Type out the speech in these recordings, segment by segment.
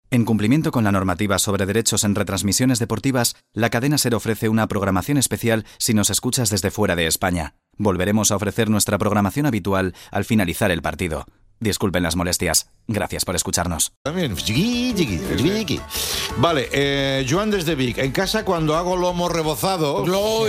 En cumplimiento con la normativa sobre derechos en retransmisiones deportivas, la cadena SER ofrece una programación especial si nos escuchas desde fuera de España. Volveremos a ofrecer nuestra programación habitual al finalizar el partido. Disculpen las molestias. Gracias por escucharnos. También. Vale, Joan desde Vic. En casa, cuando hago lomo rebozado,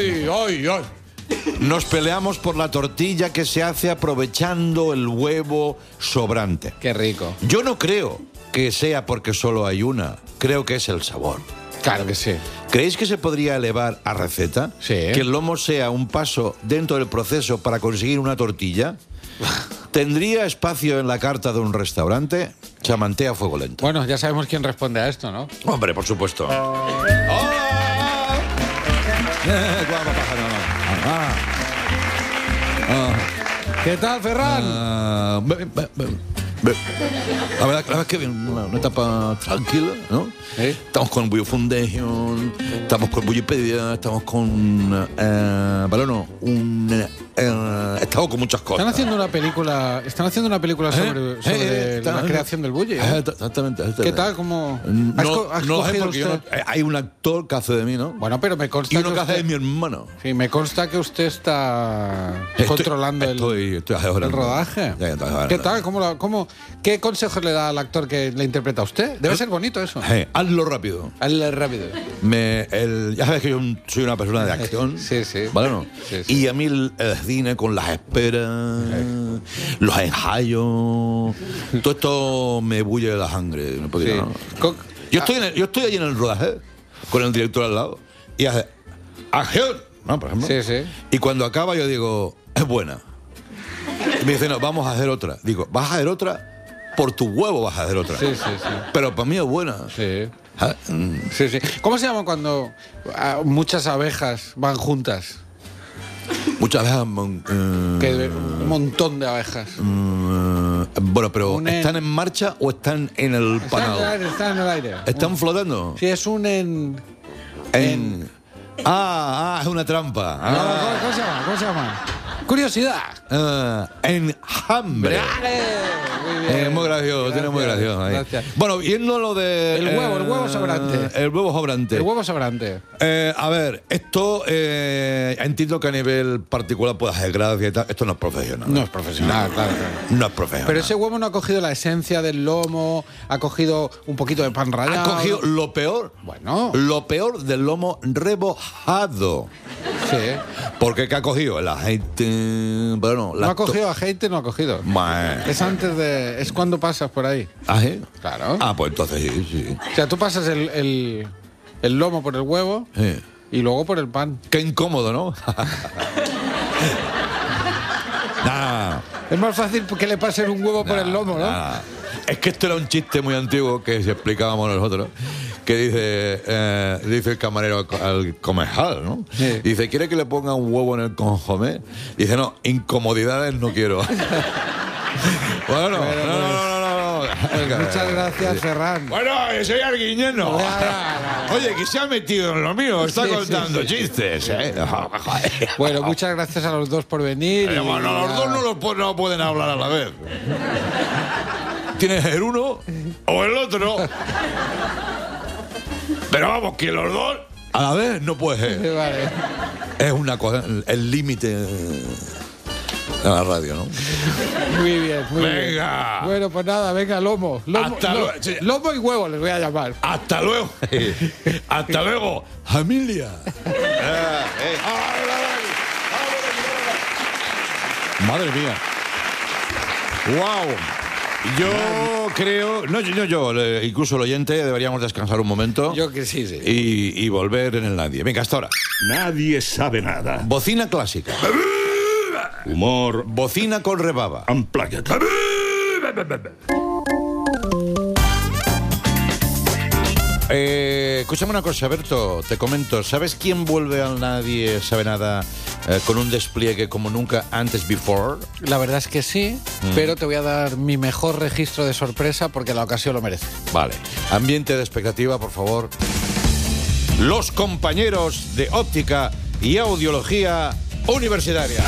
nos peleamos por la tortilla que se hace aprovechando el huevo sobrante. Qué rico. Yo no creo que sea porque solo hay una. Creo que es el sabor. Claro que sí. ¿Creéis que se podría elevar a receta? Sí. Que el lomo sea un paso dentro del proceso para conseguir una tortilla. ¿Tendría espacio en la carta de un restaurante? Se mantea a fuego lento. Bueno, ya sabemos quién responde a esto, ¿no? Hombre, por supuesto. ¿Qué tal, Ferran? La verdad es que una etapa tranquila, ¿no? ¿Sí? Estamos con Bullo Foundation, estamos con Bullipedia, estamos con... estamos con muchas cosas. Están haciendo una película sobre la creación del bully, ¿eh? Exactamente. ¿Qué tal? ¿Cómo has No lo sé cogido porque usted? hay un actor que hace de mí, ¿no? Bueno, pero me consta Y uno que que hace de usted... mi hermano. Sí, me consta que usted está controlando el rodaje. ¿Qué tal? ¿Qué consejos le da al actor que le interpreta a usted? Debe ser bonito eso. Hazlo rápido. Hazle rápido. Ya sabes que yo soy una persona de acción. Sí. ¿Vale o no? Sí. Y a mí el cine con las esperas, los ensayos, todo esto me bulle la sangre. No puedo decir, ¿no? Yo estoy allí en el rodaje con el director al lado y hace acción, ¿no? Por ejemplo. Sí. Y cuando acaba yo digo, es buena. Y me dice, no, vamos a hacer otra. Digo, ¿vas a hacer otra? Por tu huevo vas a hacer otra. Sí. Pero para mí es buena. Sí. ¿Ah? Sí. ¿Cómo se llama cuando muchas abejas van juntas? Muchas veces... Un montón de abejas. Bueno, pero ¿están en marcha o están en el panal? Están en el aire. ¿Están flotando? Sí, es un es una trampa. ¿Cómo se llama? Curiosidad. Enjambre. Muy bien. Muy gracioso, tiene muy gracioso. Gracias. Bueno, viendo lo de... El huevo sobrante. El huevo sobrante. El huevo sobrante. A ver, esto entiendo que a nivel particular puede hacer gracia y tal. Esto no es profesional. No es profesional, claro. No es profesional. Pero ese huevo no ha cogido la esencia del lomo, ha cogido un poquito de pan rallado. Ha cogido lo peor. Bueno. Lo peor del lomo rebozado. Sí. Porque ¿qué ha cogido? El aceite... Bueno, No ha cogido aceite, no ha cogido. Bueno. Es antes de... Es cuando pasas por ahí. ¿Ah, sí? Claro. Pues entonces sí. O sea, tú pasas el lomo por el huevo y luego por el pan. Qué incómodo, ¿no? Nah. Es más fácil que le pasen un huevo por el lomo, ¿no? Es que esto era un chiste muy antiguo que se explicábamos nosotros, que dice el camarero al comensal, ¿no? Sí. Dice, ¿quiere que le ponga un huevo en el consomé? Dice, no, incomodidades no quiero. Bueno, no. Venga, muchas gracias, Ferran. Bueno, soy arguiñeno. Oye, que se ha metido en lo mío, está contando chistes, ¿eh? Bueno, muchas gracias a los dos por venir. Bueno, los dos no pueden hablar a la vez. Tienes el uno o el otro. Pero vamos, que los dos a la vez no puede ser. Vale. Es una cosa, el límite de la radio, ¿no? Muy bien. Venga. Bueno, pues nada, venga, lomo. Lomo y huevo les voy a llamar. Hasta luego. Hasta luego, familia. Madre mía. Wow. Yo creo, incluso el oyente, deberíamos descansar un momento. Yo que sí. Y volver en el nadie. Venga, hasta ahora. Nadie sabe nada. Bocina clásica. Humor. Bocina con rebaba. Unplugged. Escúchame una cosa, Berto, te comento. ¿Sabes quién vuelve al Nadie Sabe Nada con un despliegue como nunca antes before? La verdad es que sí, pero te voy a dar mi mejor registro de sorpresa porque la ocasión lo merece. Vale. Ambiente de expectativa, por favor. Los compañeros de óptica y audiología universitaria.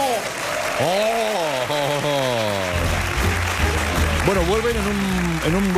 Bueno, vuelven en un